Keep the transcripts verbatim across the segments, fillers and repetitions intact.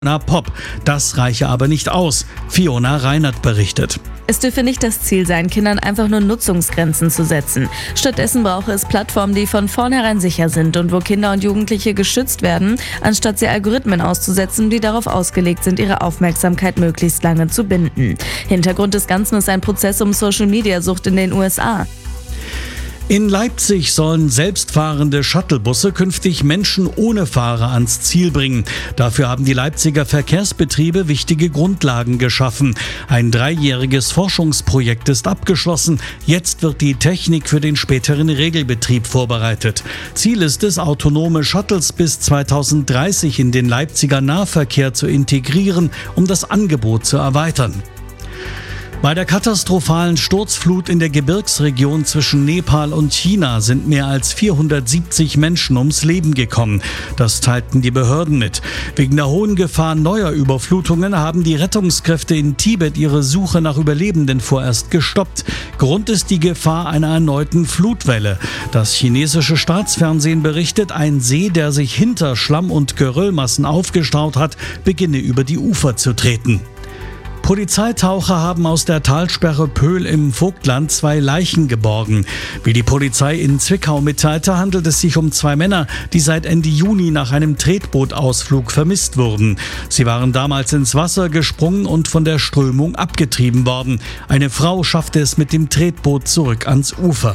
Na Pop. Das reiche aber nicht aus. Fiona Reinert berichtet. Es dürfe nicht das Ziel sein, Kindern einfach nur Nutzungsgrenzen zu setzen. Stattdessen brauche es Plattformen, die von vornherein sicher sind und wo Kinder und Jugendliche geschützt werden, anstatt sie Algorithmen auszusetzen, die darauf ausgelegt sind, ihre Aufmerksamkeit möglichst lange zu binden. Hintergrund des Ganzen ist ein Prozess um Social-Media-Sucht in den U S A. In Leipzig sollen selbstfahrende Shuttlebusse künftig Menschen ohne Fahrer ans Ziel bringen. Dafür haben die Leipziger Verkehrsbetriebe wichtige Grundlagen geschaffen. Ein dreijähriges Forschungsprojekt ist abgeschlossen. Jetzt wird die Technik für den späteren Regelbetrieb vorbereitet. Ziel ist es, autonome Shuttles bis zweitausenddreißig in den Leipziger Nahverkehr zu integrieren, um das Angebot zu erweitern. Bei der katastrophalen Sturzflut in der Gebirgsregion zwischen Nepal und China sind mehr als vierhundertsiebzig Menschen ums Leben gekommen. Das teilten die Behörden mit. Wegen der hohen Gefahr neuer Überflutungen haben die Rettungskräfte in Tibet ihre Suche nach Überlebenden vorerst gestoppt. Grund ist die Gefahr einer erneuten Flutwelle. Das chinesische Staatsfernsehen berichtet, ein See, der sich hinter Schlamm- und Geröllmassen aufgestaut hat, beginne über die Ufer zu treten. Polizeitaucher haben aus der Talsperre Pöhl im Vogtland zwei Leichen geborgen. Wie die Polizei in Zwickau mitteilte, handelt es sich um zwei Männer, die seit Ende Juni nach einem Tretbootausflug vermisst wurden. Sie waren damals ins Wasser gesprungen und von der Strömung abgetrieben worden. Eine Frau schaffte es mit dem Tretboot zurück ans Ufer.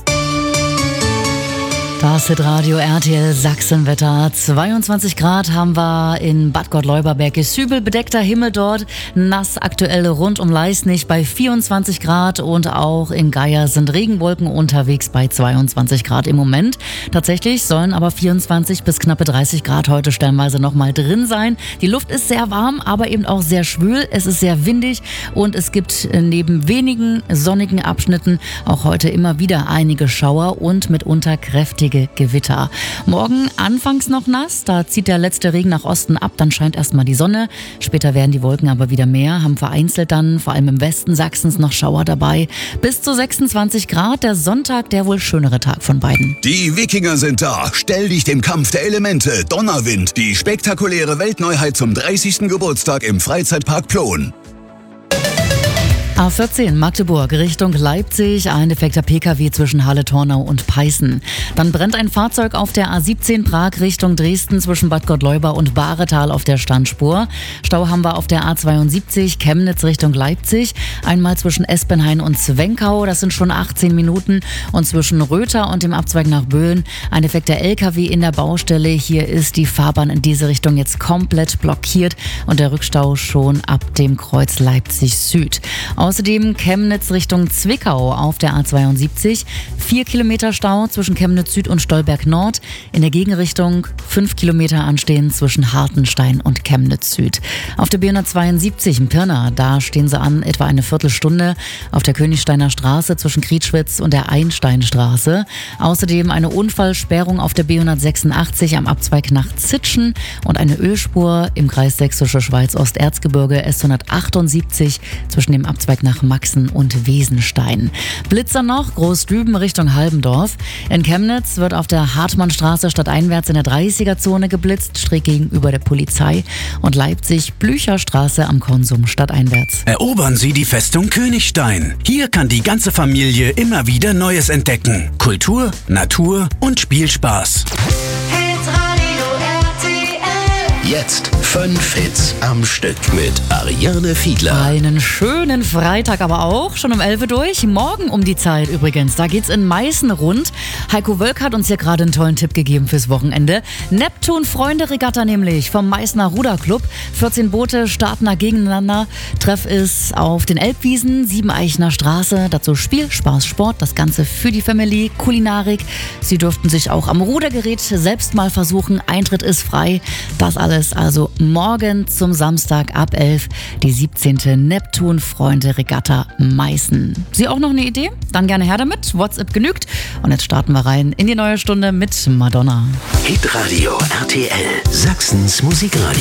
Das Hitradio R T L Sachsenwetter. zweiundzwanzig Grad haben wir in Bad Gott-Leuberberg. Ist übel bedeckter Himmel dort. Nass aktuell rund um Leisnig bei vierundzwanzig Grad. Und auch in Geier sind Regenwolken unterwegs bei zweiundzwanzig Grad im Moment. Tatsächlich sollen aber vierundzwanzig bis knappe dreißig Grad heute stellenweise nochmal drin sein. Die Luft ist sehr warm, aber eben auch sehr schwül. Es ist sehr windig und es gibt neben wenigen sonnigen Abschnitten auch heute immer wieder einige Schauer und mitunter kräftige Gewitter. Morgen anfangs noch nass, da zieht der letzte Regen nach Osten ab, dann scheint erstmal die Sonne. Später werden die Wolken aber wieder mehr, haben vereinzelt dann, vor allem im Westen Sachsens, noch Schauer dabei. Bis zu sechsundzwanzig Grad, der Sonntag, der wohl schönere Tag von beiden. Die Wikinger sind da. Stell dich dem Kampf der Elemente. Donnerwind, die spektakuläre Weltneuheit zum dreißigsten Geburtstag im Freizeitpark Plon. A vierzehn Magdeburg Richtung Leipzig, ein defekter P K W zwischen Halle-Tornau und Peißen. Dann brennt ein Fahrzeug auf der A siebzehn Prag Richtung Dresden zwischen Bad Gott-Leuba und Bahretal auf der Standspur. Stau haben wir auf der A zweiundsiebzig Chemnitz Richtung Leipzig, einmal zwischen Espenhain und Zwenkau, das sind schon achtzehn Minuten. Und zwischen Röther und dem Abzweig nach Böhlen ein defekter L K W in der Baustelle. Hier ist die Fahrbahn in diese Richtung jetzt komplett blockiert und der Rückstau schon ab dem Kreuz Leipzig Süd. Außerdem Chemnitz Richtung Zwickau auf der A zweiundsiebzig. Vier Kilometer Stau zwischen Chemnitz Süd und Stolberg Nord. In der Gegenrichtung fünf Kilometer anstehen zwischen Hartenstein und Chemnitz Süd. Auf der B hundertzweiundsiebzig in Pirna, da stehen sie an etwa eine Viertelstunde. Auf der Königsteiner Straße zwischen Krietschwitz und der Einsteinstraße. Außerdem eine Unfallsperrung auf der B hundertsechsundachtzig am Abzweig nach Zitschen und eine Ölspur im Kreis Sächsische Schweiz Osterzgebirge S hundertachtundsiebzig zwischen dem Abzweig nach Maxen und Wesenstein. Blitzer noch, Großdüben Richtung Halbendorf. In Chemnitz wird auf der Hartmannstraße stadteinwärts in der dreißiger-Zone geblitzt, schräg gegenüber der Polizei. Und Leipzig Blücherstraße am Konsum stadteinwärts. Erobern Sie die Festung Königstein. Hier kann die ganze Familie immer wieder Neues entdecken. Kultur, Natur und Spielspaß. Jetzt fünf Hits am Stück mit Ariane Fiedler. Einen schönen Freitag aber auch, schon um elf Uhr durch. Morgen um die Zeit übrigens, da geht's in Meißen rund. Heiko Wölk hat uns ja gerade einen tollen Tipp gegeben fürs Wochenende. Neptun-Freunde-Regatta nämlich vom Meißner Ruderclub. vierzehn Boote starten da gegeneinander. Treff ist auf den Elbwiesen, Siebeneichner Straße. Dazu Spiel, Spaß, Sport, das Ganze für die Family, Kulinarik. Sie durften sich auch am Rudergerät selbst mal versuchen. Eintritt ist frei. Das alles also morgen zum Samstag ab elf, die siebzehnte Neptun-Freunde-Regatta Meißen. Sie auch noch eine Idee? Dann gerne her damit. WhatsApp genügt. Und jetzt starten wir rein in die neue Stunde mit Madonna. Hitradio R T L, Sachsens Musikradio.